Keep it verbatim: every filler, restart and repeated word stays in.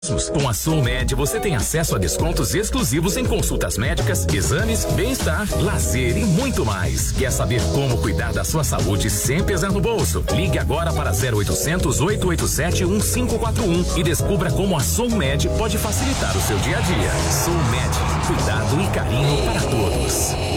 Com a Sulmed você tem acesso a descontos exclusivos em consultas médicas, exames, bem-estar, lazer e muito mais. Quer saber como cuidar da sua saúde sem pesar no bolso? Ligue agora para zero oitocentos, oito oito sete, um cinco quatro um e descubra como a Sulmed pode facilitar o seu dia a dia. Sulmed, cuidado e carinho para todos.